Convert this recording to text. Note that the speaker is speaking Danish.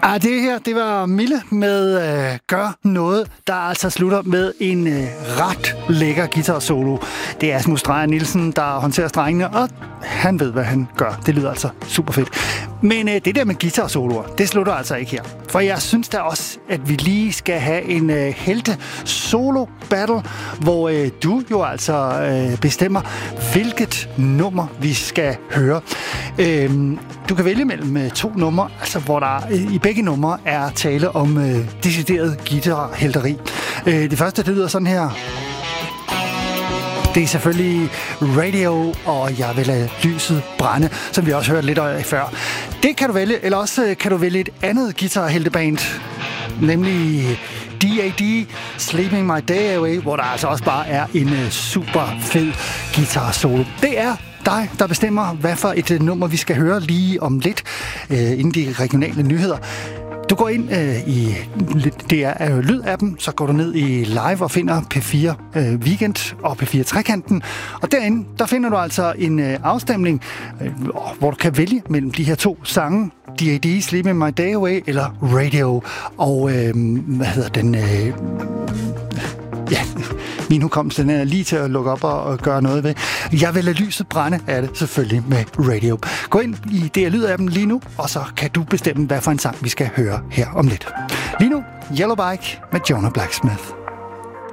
Det her, det var Mille med Gør Noget, der altså slutter med en ret lækker guitar-solo. Det er Asmus Dreyer Nielsen, der håndterer strengene, og han ved, hvad han gør. Det lyder altså super fedt. Men det der med guitar-soloer, det slutter altså ikke her. For jeg synes da også, at vi lige skal have en helte-solo-battle, hvor du jo altså bestemmer, hvilket nummer vi skal høre. Du kan vælge mellem to numre, altså hvor der i begge numre er tale om decideret guitar-helteri. Det første, det lyder sådan her. Det er selvfølgelig Radio, og Jeg vil lade lyset brænde, som vi også hørte lidt af før. Det kan du vælge, eller også kan du vælge et andet guitar-helteband, nemlig D.A.D. Sleeping My Day Away, hvor der altså også bare er en super fed guitar-solo. Det er dig, der bestemmer, hvad for et nummer vi skal høre lige om lidt, inden de regionale nyheder. Du går ind i DR Lyd-appen, så går du ned i Live og finder P4 Weekend og P4 Trekanten. Og derinde, der finder du altså en afstemning, hvor du kan vælge mellem de her to sange. D.A.D. Sleeping My Day Away eller Radio. Og min hukommelse, den er lige til at lukke op og gøre noget ved. Jeg vil lade lyset brænde af det, selvfølgelig med Radio. Gå ind i DR Lyd-appen lige nu, og så kan du bestemme, hvad for en sang vi skal høre her om lidt. Lige nu, Yellow Bike med Jonah Blacksmith.